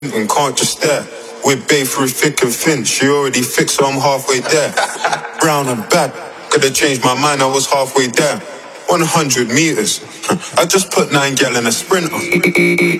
and can't just stare. We're babe through thick and thin. She already fixed, so I'm halfway there. Brown and bad, could have changed my mind, I was halfway there. 100 meters, I just put 9 gal in a sprinter.